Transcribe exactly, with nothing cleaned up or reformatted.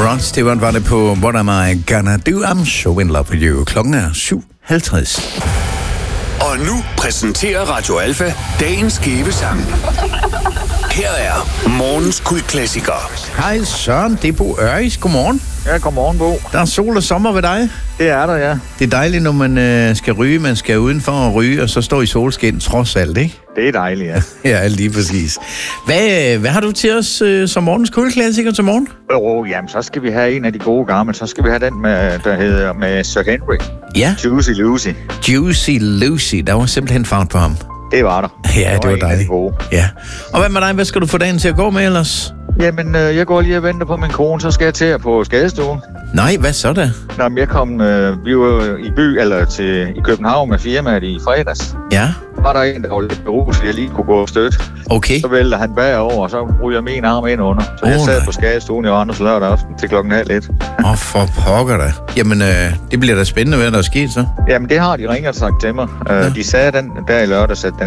Rod Stewart var det på What Am I Gonna Do? I'm So In Love With You. Klokken er syv halvtreds. Og nu præsenterer Radio Alfa dagens skæve sang. Her er morgens kultklassiker. Hej Søren, det er Bo Øris. Godmorgen. Ja, godmorgen, Bo. Der er sol og sommer ved dig. Det er der, ja. Det er dejligt, når man øh, skal ryge. Man skal udenfor og ryge, og så står i solskin trods alt, ikke? Det er dejligt, ja. Ja, lige præcis. Hvad, hvad har du til os øh, som morgens kultklassiker til morgen? Åh, oh, jamen, så skal vi have en af de gode gamle. Så skal vi have den, med, der hedder med Sir Henry. Ja. Juicy Lucy. Juicy Lucy. Der var simpelthen fart på ham. Det var der. Ja, det var, det var dejligt. Ja. Og hvad med dig? Hvad skal du få dagen til at gå med ellers? Jamen, øh, jeg går lige og venter på min kone, så skal jeg til her på skadestuen. Nej, hvad så da? Nå, men jeg kom, øh, vi var i by, eller til, i København med firmaet i fredags. Ja. Var der en, der var lidt beruset, jeg lige kunne gå og støtte. Okay. Så vælter han bagover, og så ryger min arm ind under. Så oh, jeg sad nej. på skadestuen i Randers lørdag aften til klokken halv et. Åh, oh, for pokker da. Jamen, øh, det bliver da spændende, hvad der er sket så. Jamen, det har de ringet og sagt til mig. Uh, de sagde den der i lørdags, at den